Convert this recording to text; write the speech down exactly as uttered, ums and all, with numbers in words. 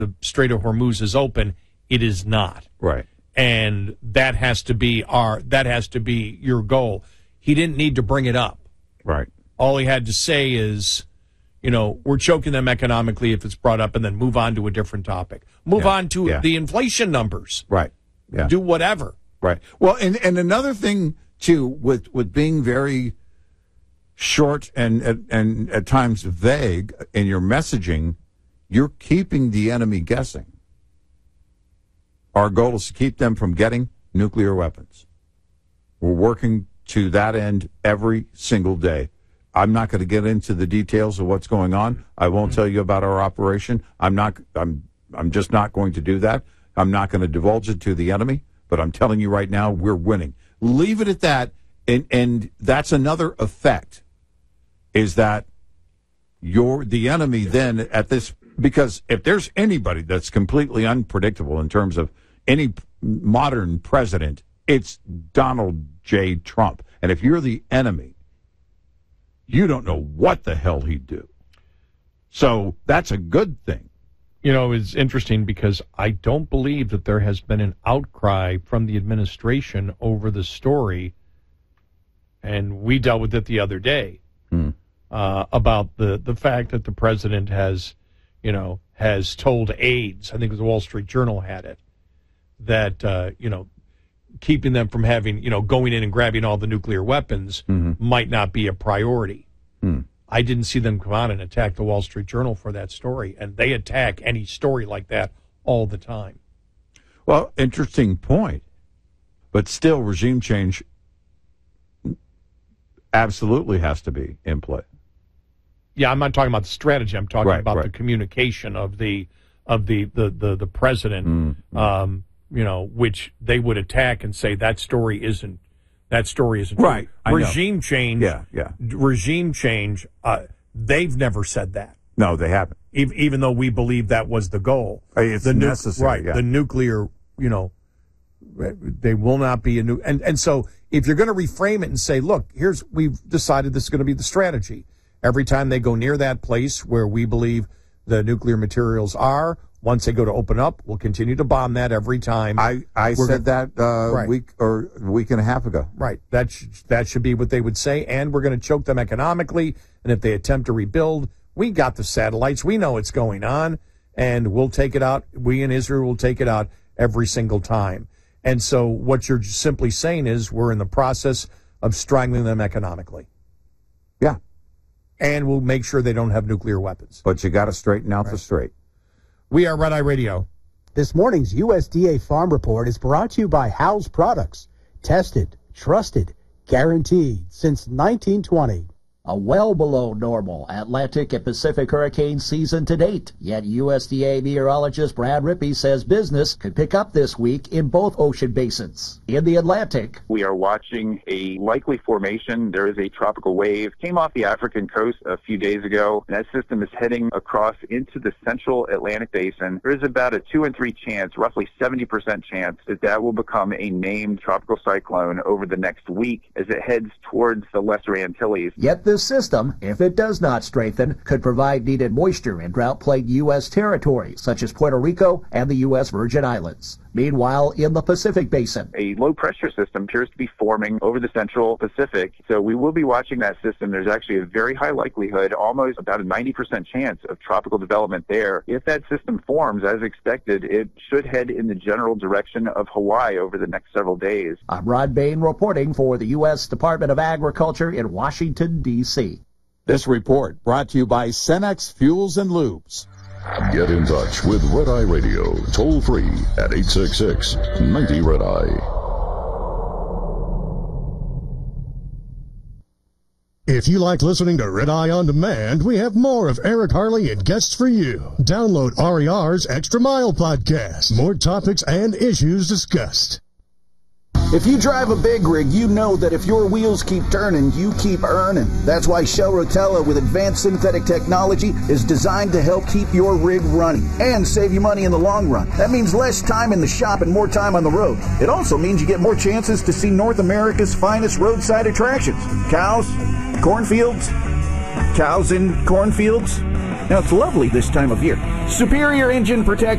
the Strait of Hormuz is open. It is not. Right. And that has to be our that has to be your goal. He didn't need to bring it up. Right. All he had to say is, you know, we're choking them economically if it's brought up, and then move on to a different topic. Move yeah. on to yeah. the inflation numbers. Right. Yeah. Do whatever. Right. Well, and, and another thing, too, with, with being very short and, and, and at times vague in your messaging, you're keeping the enemy guessing. Our goal is to keep them from getting nuclear weapons. We're working to that end every single day. I'm not going to get into the details of what's going on. I won't tell you about our operation. I'm not. I'm. I'm just not going to do that. I'm not going to divulge it to the enemy. But I'm telling you right now, we're winning. Leave it at that. And and that's another effect. Is that you're the enemy then at this? Because if there's anybody that's completely unpredictable in terms of any modern president, it's Donald J. Trump. And if you're the enemy, you don't know what the hell he'd do. So that's a good thing. You know, it's interesting because I don't believe that there has been an outcry from the administration over the story, and we dealt with it the other day, hmm. uh, about the, the fact that the president has, you know, has told aides, I think it was the Wall Street Journal had it, that, uh, you know, keeping them from having, you know, going in and grabbing all the nuclear weapons mm-hmm. might not be a priority. Hmm. I didn't see them come out and attack the Wall Street Journal for that story, and they attack any story like that all the time. Well, interesting point. But still, regime change absolutely has to be in play. Yeah, I'm not talking about the strategy. I'm talking right, about right. the communication of the of the the the, the president. Mm-hmm. Um, you know, which they would attack and say that story isn't that story isn't right. true. Regime change. Yeah, yeah. Regime change. Uh, they've never said that. No, they haven't. Even, even though we believe that was the goal. It's the nu- necessary. Right. Yeah. The nuclear. You know, they will not be a new. And and so if you're going to reframe it and say, look, here's we've decided this is going to be the strategy. Every time they go near that place where we believe the nuclear materials are, once they go to open up, we'll continue to bomb that every time. I, I said gonna, that a uh, right. week or a week and a half ago. Right. That, sh- that should be what they would say. And we're going to choke them economically. And if they attempt to rebuild, we got the satellites. We know what's going on. And we'll take it out. We in Israel will take it out every single time. And so what you're simply saying is we're in the process of strangling them economically. Yeah. And we'll make sure they don't have nuclear weapons. But you got to straighten out right. the straight. We are Red Eye Radio. This morning's U S D A Farm Report is brought to you by Howes Products. Tested, trusted, guaranteed since nineteen twenty. A well below normal Atlantic and Pacific hurricane season to date. Yet U S D A meteorologist Brad Rippey says business could pick up this week in both ocean basins. In the Atlantic, we are watching a likely formation. There is a tropical wave. Came off the African coast a few days ago. And that system is heading across into the central Atlantic basin. There is about a two and three chance, roughly seventy percent chance, that that will become a named tropical cyclone over the next week as it heads towards the Lesser Antilles. Yet this system, if it does not strengthen, could provide needed moisture in drought-plagued U S territories, such as Puerto Rico and the U S Virgin Islands. Meanwhile, in the Pacific Basin, a low-pressure system appears to be forming over the central Pacific, so we will be watching that system. There's actually a very high likelihood, almost about a ninety percent chance of tropical development there. If that system forms as expected, it should head in the general direction of Hawaii over the next several days. I'm Rod Bain reporting for the U S Department of Agriculture in Washington, D C This report brought to you by Cenex Fuels and Lubes. Get in touch with Red Eye Radio, toll free at eight six six, ninety, Red Eye. If you like listening to Red Eye On Demand, we have more of Eric Harley and guests for you. Download R E R's Extra Mile podcast. More topics and issues discussed. If you drive a big rig, you know that if your wheels keep turning, you keep earning. That's why Shell Rotella with advanced synthetic technology is designed to help keep your rig running and save you money in the long run. That means less time in the shop and more time on the road. It also means you get more chances to see North America's finest roadside attractions. Cows, cornfields, cows in cornfields. Now, it's lovely this time of year. Superior engine protection